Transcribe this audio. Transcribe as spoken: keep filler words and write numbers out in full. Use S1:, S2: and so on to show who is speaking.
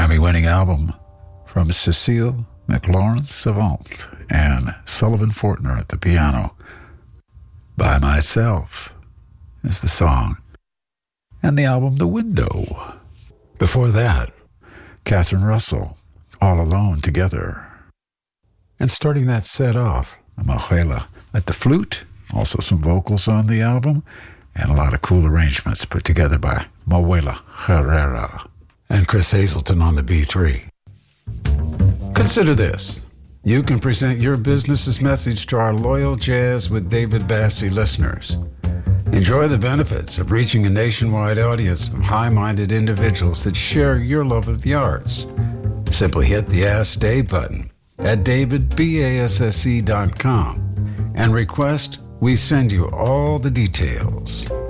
S1: Grammy-winning album from Cecile McLaurin-Savant and Sullivan Fortner at the piano. By Myself is the song, and the album The Window. Before that, Catherine Russell, All Alone Together. And starting that set off, Majuela at the flute, also some vocals on the album, and a lot of cool arrangements put together by Majuela Herrera. And Chris Hazelton on the B three. Consider this. You can present your business's message to our loyal Jazz with David Bassie listeners. Enjoy the benefits of reaching a nationwide audience of high-minded individuals that share your love of the arts. Simply hit the Ask Dave button at david basse dot com and request we send you all the details.